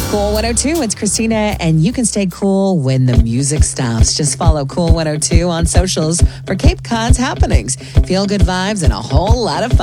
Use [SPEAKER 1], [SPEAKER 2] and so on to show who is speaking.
[SPEAKER 1] Cool 102, it's Christina, and you can stay cool when the music stops. Just follow Cool 102 on socials for Cape Cod's happenings, feel good vibes, and a whole lot of fun.